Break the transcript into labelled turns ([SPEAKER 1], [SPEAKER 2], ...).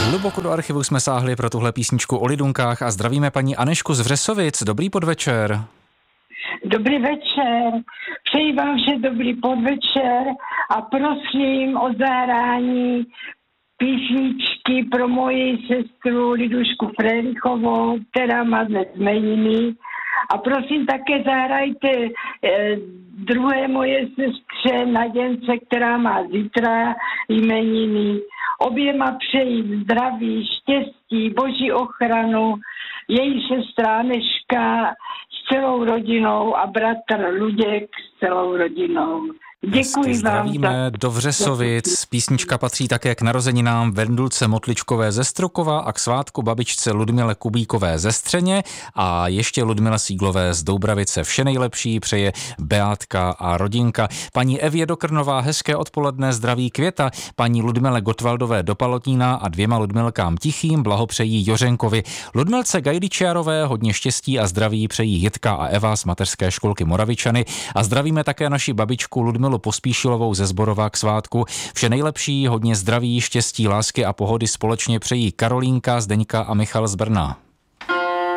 [SPEAKER 1] Hluboko do archivu jsme sáhli pro tuhle písničku o lidunkách a zdravíme paní Anežku z Vřesovic. Dobrý podvečer.
[SPEAKER 2] Dobrý večer, přeji vám vše dobrý podvečer a prosím o zahrání písničky pro moji sestru Lidušku Frerichovou, která má dnes jmeniny. A prosím také zahrajte druhé moje sestře Naděnce, která má zítra jmeniny. Oběma přeji zdraví, štěstí, boží ochranu, její sestra Anežka s celou rodinou a bratr Luděk s celou rodinou. Děkuji vám.
[SPEAKER 1] Zdravíme do Vřesovic. Písnička patří také k narozeninám Vendulce Motličkové ze Strokova a k svátku babičce Ludmile Kubíkové ze Střeně a ještě Ludmile Síglové z Doubravice. Vše nejlepší přeje Beátka a rodinka. Paní Evě Dokrnová hezké odpoledne, zdraví Květa. Paní Ludmile Gotwaldové do Palotína a 2 Ludmilkám Tichým blahopřejí Jořenkovi. Ludmilce Gajdičiarové hodně štěstí a zdraví přejí Jitka a Eva z mateřské školky Moravičany a zdravíme také naši babičku Ludmilu Pospíšilovou ze Zborova k svátku. Vše nejlepší, hodně zdraví, štěstí, lásky a pohody společně přejí Karolínka, Zdeňka a Michal z Brna.